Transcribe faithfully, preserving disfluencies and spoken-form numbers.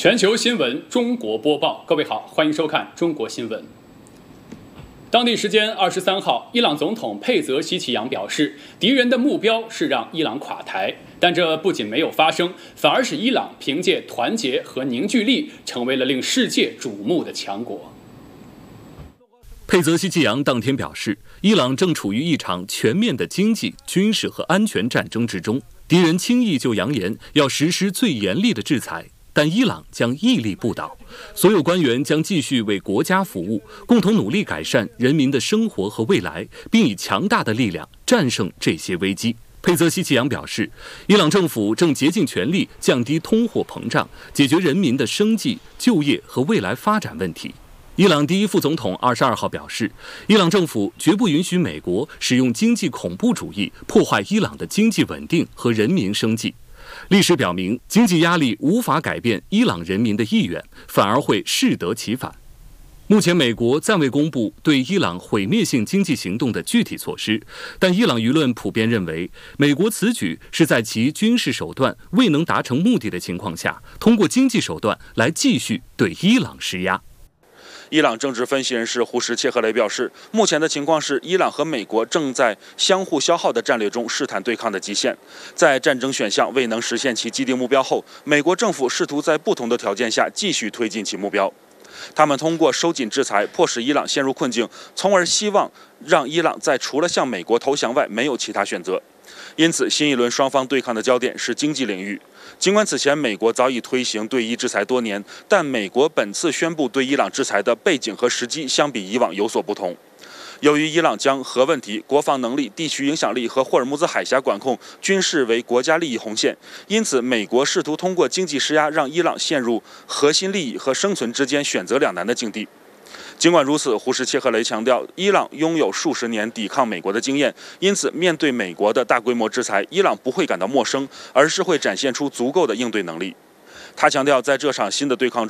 全球新闻中国播报，各位好，欢迎收看中国新闻。当地时间二十三号，伊朗总统佩泽西奇扬表示，敌人的目标是让伊朗垮台，但这不仅没有发生，反而使伊朗凭借团结和凝聚力，成为了令世界瞩目的强国。 佩泽西奇扬当天表示，伊朗正处于一场全面的经济、军事和安全战争之中，敌人轻易就扬言要实施最严厉的制裁。但伊朗将屹立不倒，所有官员将继续为国家服务，共同努力改善人民的生活和未来，并以强大的力量战胜这些危机。佩泽西奇扬表示，伊朗政府正竭尽全力降低通货膨胀，解决人民的生计、就业和未来发展问题。伊朗第一副总统二十二号表示，伊朗政府绝不允许美国使用经济恐怖主义破坏伊朗的经济稳定和人民生计。历史表明，经济压力无法改变伊朗人民的意愿，反而会适得其反。目前，美国暂未公布对伊朗毁灭性经济行动的具体措施，但伊朗舆论普遍认为，美国此举是在其军事手段未能达成目的的情况下，通过经济手段来继续对伊朗施压。 伊朗政治分析人士胡什切赫雷表示，目前的情况是，伊朗和美国正在相互消耗的战略中试探对抗的极限。在战争选项未能实现其既定目标后，美国政府试图在不同的条件下继续推进其目标。他们通过收紧制裁，迫使伊朗陷入困境，从而希望让伊朗在除了向美国投降外没有其他选择。因此，新一轮双方对抗的焦点是经济领域。尽管此前美国早已推行对伊制裁多年，但美国本次宣布对伊朗制裁的背景和时机相比以往有所不同。由于伊朗将核问题、国防能力、地区影响力和霍尔木兹海峡管控均视为国家利益红线，因此美国试图通过经济施压让伊朗陷入核心利益和生存之间选择两难的境地。尽管如此，胡什切赫雷强调，伊朗拥有数十年抵抗美国的经验，因此面对美国的大规模制裁，伊朗不会感到陌生，而是会展现出足够的应对能力。他强调，在这场新的对抗中，